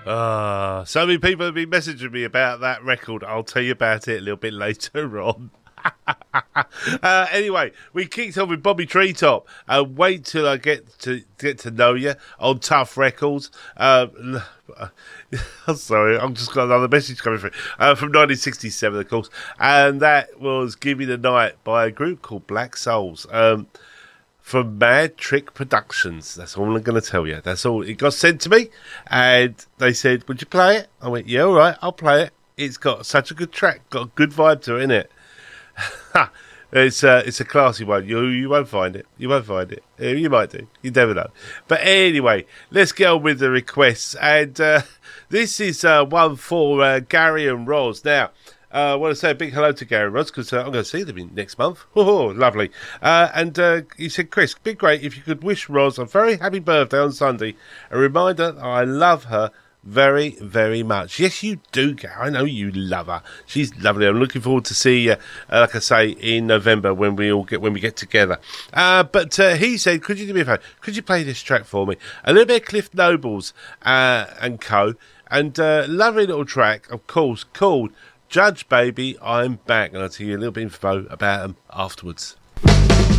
So many people have been messaging me about that record. I'll tell you about it a little bit later on. Anyway, we kicked off with Bobby Treetop. Wait till I get to know you on Tough Records. I'm sorry, I've just got another message coming through from 1967, of course, and that was "Give Me the Night" by a group called Black Souls. From Mad Trick Productions. That's all I'm going to tell you. That's all. It got sent to me, and they said, "Would you play it?" I went, "Yeah, all right, I'll play it." It's got such a good track, got a good vibe to it, innit? It's a classy one. You won't find it. You won't find it. You might do. You never know. But anyway, let's get on with the requests. And this is one for Gary and Roz. Now, I want to say a big hello to Gary and Roz because I'm going to see them next month. Oh, lovely. And he said, "Chris, it'd be great if you could wish Roz a very happy birthday on Sunday. A reminder that I love her very, very much." Yes, you do, Gary. I know you love her. She's lovely. I'm looking forward to see you, like I say, in November when we get together. But he said, "Could you do me a favour? Could you play this track for me? A little bit of Cliff Nobles and co. And lovely little track, of course, called Judge Baby, I'm Back." And I'll tell you a little bit of info about them afterwards.